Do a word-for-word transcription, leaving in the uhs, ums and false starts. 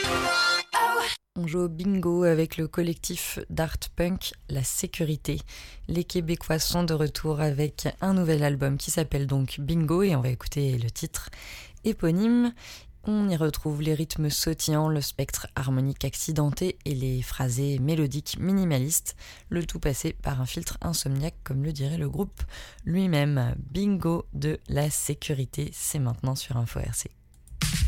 On joue au bingo avec le collectif d'art punk La Sécurité. Les Québécois sont de retour avec un nouvel album qui s'appelle donc Bingo et on va écouter le titre éponyme. On y retrouve les rythmes sautillants, le spectre harmonique accidenté et les phrasés mélodiques minimalistes, le tout passé par un filtre insomniaque comme le dirait le groupe lui-même. Bingo de La Sécurité, c'est maintenant sur Info R C.